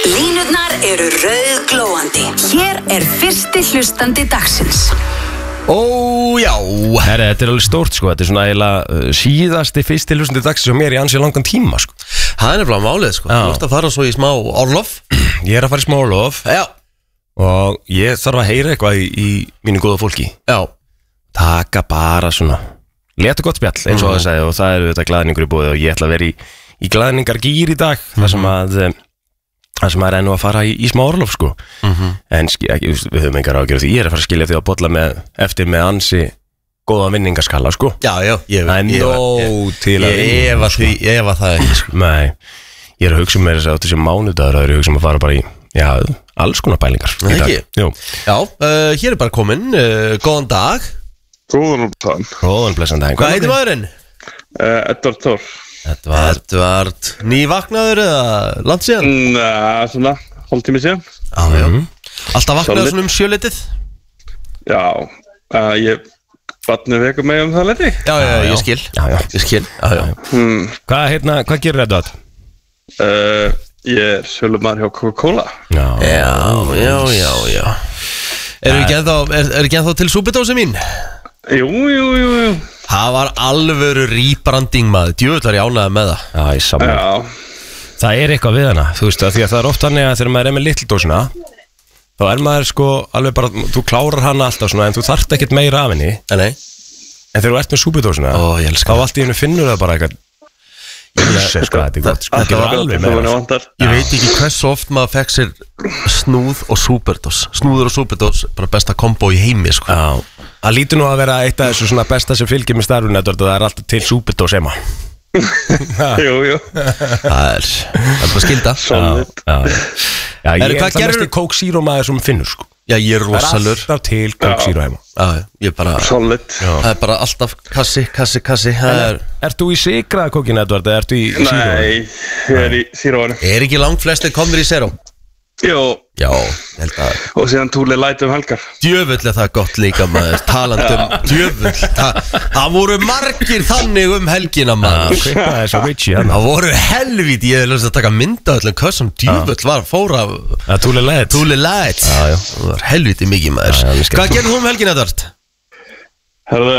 Línurnar eru rauðglóandi. Hér fyrsti hlustandi dagsins. Ó, já. Herri, þetta alveg stórt, sko. Þetta svona eiginlega síðasti fyrsti hlustandi dagsins og mér í ansi langan tíma, sko. Það nefnilega málið, sko. Þú ert að fara svo í smá orlof. Ég að fara í smá orlof. Já. Og ég þarf að heyra eitthvað í mínu góða fólki. Já. Taka bara svona leta gott spjall, eins og það sagði, og það eru þetta glaðningur í búið og ég ætla að vera í glaðningar gýr í dag, þar sem að er enn að fara í smá orlof, sko. En við höfum engar ágjörð því ég er að fara að skilja því að bolla eftir með ansi góða vinningaskalla, sko. Já, það er nóg til að vinna, sko. Ég efa það ekki, sko. Nei, ég er að hugsa mér þess að þessi mánudagur að hugsa að fara bara í alls konar pælingar. Ekki? Já, hér bara komin, góðan dag. Góðan blessan dag. Hvað heitir maðurinn? Edvard Thor. Edvard, nývaknaður eða langt síðan? Svona, hálftími síðan. Já. Alltaf vaknaður svona sjölitið? Já, ég batni veku með það leti. Já, ég skil. Ég skil. Hvað gerir Edvard? Ég sölumar hjá Coca-Cola. Já. Er ekki ennþá til súpudósi mín? Jú. Það var alvöru rýbranding, maður. Djöfullar ég ánægði með það. Já, ég sammála. Það er eitthvað við hana, þú veist, því að það er oft þannig að þegar maður með litldósina, þá maður sko alveg bara, þú klárar hana alltaf svona, en þú þarft ekkert meira af henni. Nei. En þegar þú ert með súpudósina, þá allt í hennu finnur það bara eitthvað. Þetta er gott, sko. Ég veit ekki hversu oft maður fekk sér snúð og súperdós. Snúður og súperdós, bara besta kombo í heimi, sko. Já, það lítur nú að vera eitt af þessu svona besta sem fylgir með starfun, Edvard, og það er alltaf til súperdós heima. Jú. Það er bara skilda. Já, ég er það mest í Coke Zero maður sem finnur, sko. Já, ég er rosalur. Það er alltaf til Coke Zero heima. Já, ég er bara solid. Það er bara alltaf kassi. Ert þú í sigraða kókinu, Edvard, eða ert þú í Zero? Nei, ég er í Zero-anu. Er ekki langt flestir komnir í Zero? Jú. Já, held að. Og síðan Túli Light helgar. Djöfull er það gott líka, maður. Talandum djöfull. Það voru margir þannig helgina, maður. Það er svo Richie. Það voru helvít. Ég hef löst að taka mynda öllum kössum. Djöfull fóra Túli Light. Það var helvíti mikið, maður. Hvað gerði þú helgina, Edvard? Herðu,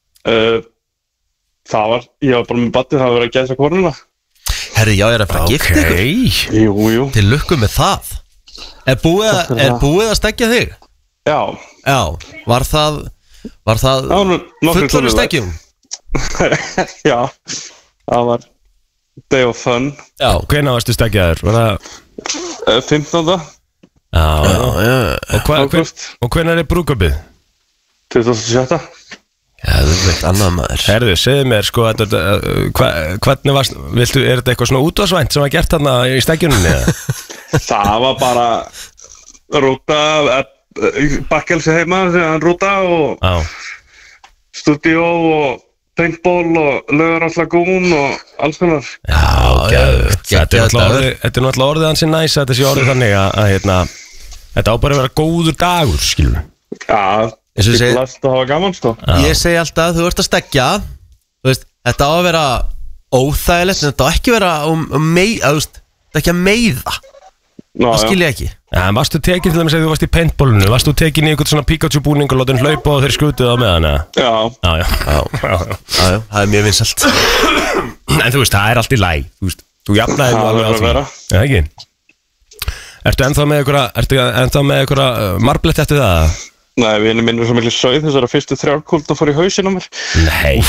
ég var bara með baddi, það var verið að gæsa konuna. Herri, já, ég er að fara að gifta ykkur. Jú. Til lukku með það. Er búið að stekja þig? Já. Var það fullorðu stekjum? Já, það var day of fun. Já. Hvenær varstu stekjaður? Var það 15. Já. Og hvenær brúðkaupið? 2017. Já, það veit annað, maður. Herðu, segðu mér, sko, hvernig varst, er þetta eitthvað svona útvarsvænt sem var gert þarna í stekjunni? Það var bara rúta, bakkelsi heima, rúta og stúdíó og paintball og Laugarárlagún og alls konar. Þetta er náttúrulega orðið hansi næs að þetta sé orðið þannig að þetta á bara að vera góður dagur, skilur. Já. Ég segi alltaf, þú ert að stekja, þetta á að vera óþægilegt, en þetta á ekki að vera ekki að meiða. Það skil ég ekki. Já, en varstu tekin til að segja þú varst í paintballinu, varstu tekin í einhvern svona Pikachu búning og láta hann hlaupa og þeir skutuð á meðan? Já. Það er mjög vinsælt. En þú veist, það er allt í lagi, þú jafnaði nú alveg á því. Já, ekki. Ertu ennþá með einhverja marblett eftir það? Nei, vinur minn er svo miklu sauð þessara fyrstu 3 kúlna fór í hausinn á mér. Nei.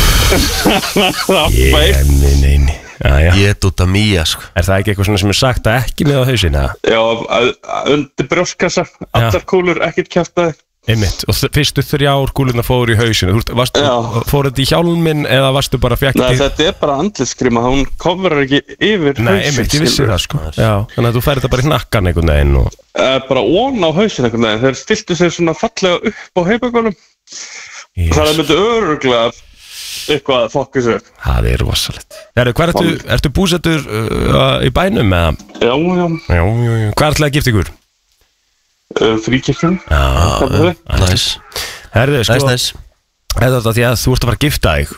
Nei. Ég er út af mía, sko. Er það ekki eitthvað svona sem er sagt að ekki með á hausinn, eða? Já, undir brjóstkassa, allar kúlur, ekkert kjaftaði. Einmitt, og fyrstu 3 kúluna fóru í hausinu. Fóru þetta í hjálminn eða varstu bara fjækt? Nei, þetta er bara andlitsgríma, hún coverar ekki yfir hausinn. Nei, einmitt, ég vissi það, sko. Já, þannig að þú færi þetta bara í hnakkan einhvern veginn og... Bara ón á hausinn einhvern veginn, þeir stiltu sig svona fallega upp á heimagólum. Það er myndið öruglega eitthvað að fokka sér. Það er rosalegt. Ertu búsettur í bænum, eða? Já. Hvað ætlaði að gifta ykkur? Fríkirkjum. Nice. Herðu, sko, þetta því að þú ert að fara að gifta þig,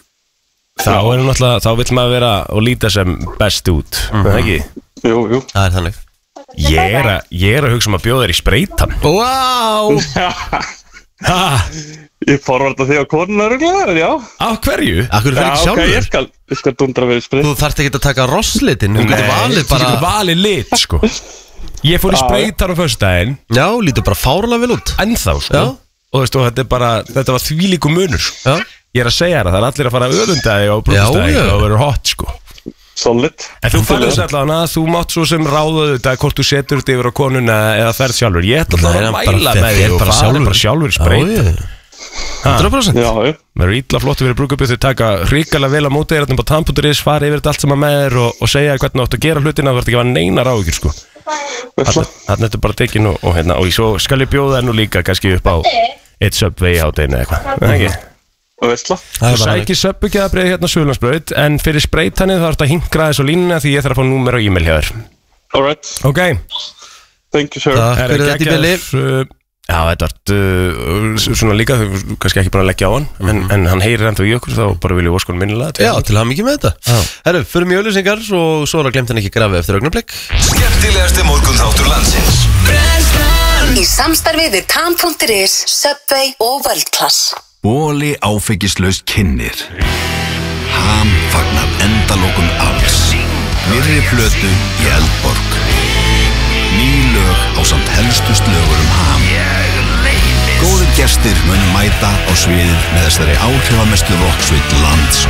þá vill maður vera og líta sem best út, ekki? Jú. Það er þannig. Ég er að hugsa að bjóða þér í spreytan. Wow. Ég forvarta því á konuna röglega, já. Á hverju? Akkur fyrir ekki sjálfur? Ég skal dundra við spreyt. Þú þarft ekki að taka rosslitin. Þú getur valið bara. Þú getur valið lit, sko. Ég fór í spreytan á föstudaginn. Já, lítur bara fárlega vel út. Ennþá, sko. Og veistu, þetta var þvílíku munur. Já. Ég er að segja það er allir að fara að öðunda þig á brúkustæði og verður hot, sko. Solid. En þú færður sér allavega að þú mátt svo sem ráðuðu þetta hvort þú setur þetta yfir á konuna eða ferð sjálfur. Ég ætla að mæla með því og fara bara sjálfur í spreyta. 100%. Já. Það eru illa flottu fyrir brúkupið, þau taka ríkala vel á móti þér á tam.is, fara yfir þetta allt saman með þér og segja hvernig þú átt að gera hlutina, það verður ekki að neinar áhyggjur, sko. Þannig ertu bara tekin og svo skal ég bjóða þér nú líka kannski upp á eitt Subway hátæginu eða eitthvað. Þú sækir Subway-gjafabrið hérna Suðurlandsbraut, en fyrir spreytanið þá ertu að hinkra þess á línuna því ég þarf að fá númer og e-mail hjá þér. Alright. Ok. Thank you, sir. Takk fyrir þetta í bili. Já, þetta vart svona líka, þú kannski ekki búin að leggja á hann, en hann heyrir ennþá í okkur, þá bara viljum við óskonum minnilega. Já, til hann mikið með þetta. Herru, fyrir mjög auðlýsingar og svo er að glemt hann ekki grafið eftir augnablik. Skemmtilegasti morgunþáttur landsins. Í samstarfi við tam.is, Subway og World Class. Bóli áfengislaust kynnir. Ham fagnar endalokum alls. Nýrri plötu í Eldborg. Ný lög á samt helstu slögur Ham. Góðir gestir munu mæta á sviðið með þessari áhrifamestu rocksveit lands